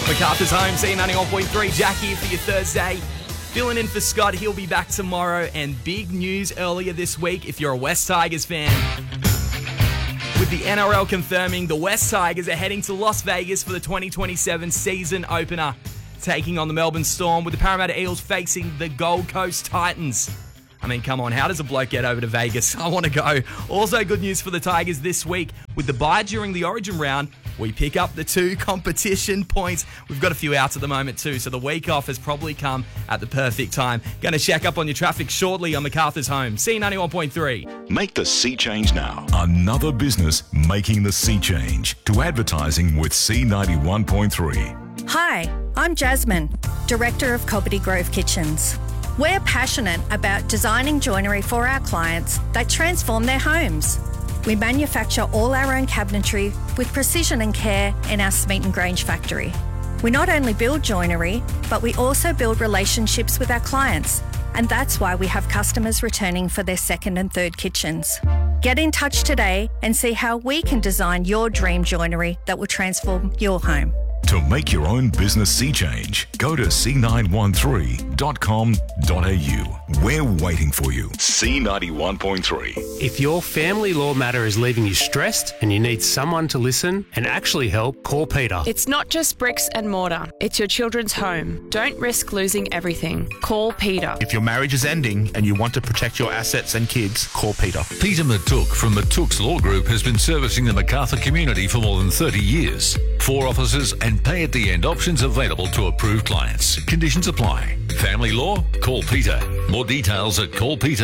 MacArthur's home, C91.3. Jack here for your Thursday. Filling in for Scott. He'll be back tomorrow. And big news earlier this week if you're a West Tigers fan. With the NRL confirming the West Tigers are heading to Las Vegas for the 2027 season opener, taking on the Melbourne Storm, with the Parramatta Eels facing the Gold Coast Titans. I mean, come on, how does a bloke get over to Vegas? I want to go. Also, good news for the Tigers this week. With the bye during the Origin round, we pick up the 2 competition points. We've got a few outs at the moment too, so the week off has probably come at the perfect time. Going to check up on your traffic shortly on MacArthur's home. C91.3. Make the sea change now. Another business making the sea change to advertising with C91.3. Hi, I'm Jasmine, Director of Cobbitty Grove Kitchens. We're passionate about designing joinery for our clients that transform their homes. We manufacture all our own cabinetry with precision and care in our Smeaton Grange factory. We not only build joinery, but we also build relationships with our clients, and that's why we have customers returning for their second and third kitchens. Get in touch today and see how we can design your dream joinery that will transform your home. To make your own business sea change, go to c913.com.au. We're waiting for you. C91.3. If your family law matter is leaving you stressed and you need someone to listen and actually help, call Peter. It's not just bricks and mortar. It's your children's home. Don't risk losing everything. Call Peter. If your marriage is ending and you want to protect your assets and kids, call Peter. Peter Matuk from Matuk's Law Group has been servicing the MacArthur community for more than 30 years. 4 offices and pay-at-the-end options available to approved clients. Conditions apply. Family law? Call Peter. More details at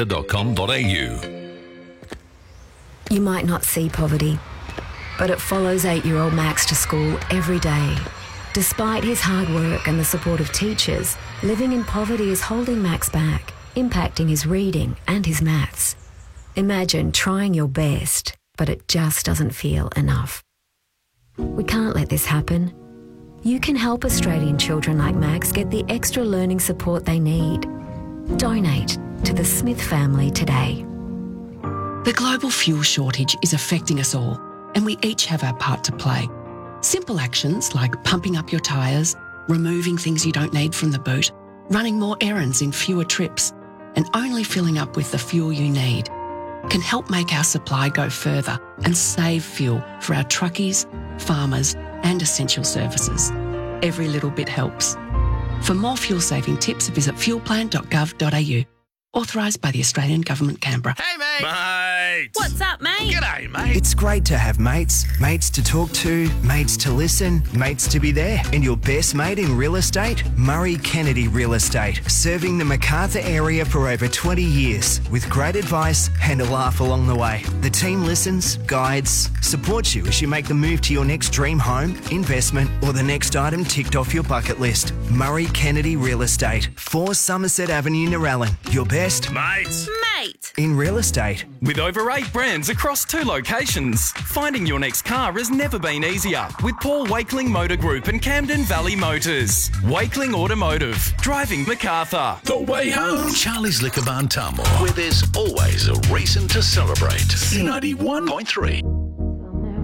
callpeter.com.au. You might not see poverty, but it follows 8-year-old Max to school every day. Despite his hard work and the support of teachers, living in poverty is holding Max back, impacting his reading and his maths. Imagine trying your best, but it just doesn't feel enough. We can't let this happen. You can help Australian children like Max get the extra learning support they need. Donate to the Smith family today. The global fuel shortage is affecting us all, and we each have our part to play. Simple actions like pumping up your tyres, removing things you don't need from the boot, running more errands in fewer trips, and only filling up with the fuel you need can help make our supply go further and save fuel for our truckies, farmers, and essential services. Every little bit helps. For more fuel-saving tips, visit fuelplan.gov.au. Authorised by the Australian Government, Canberra. Hey, mate! Mate! What's up, mate? G'day, mate. It's great to have mates. Mates to talk to, mates to listen, mates to be there. And your best mate in real estate? Murray Kennedy Real Estate. Serving the MacArthur area for over 20 years with great advice and a laugh along the way. The team listens, guides, supports you as you make the move to your next dream home, investment, or the next item ticked off your bucket list. Murray Kennedy Real Estate. 4 Somerset Avenue, Narellan. Your best Mates. Mate! in real estate. With over 8 brands across 2 locations, finding your next car has never been easier with Paul Wakeling Motor Group and Camden Valley Motors. Wakeling Automotive, driving MacArthur. The way home. Charlie's Liquor Barn Tamworth, where there's always a reason to celebrate. C91.3.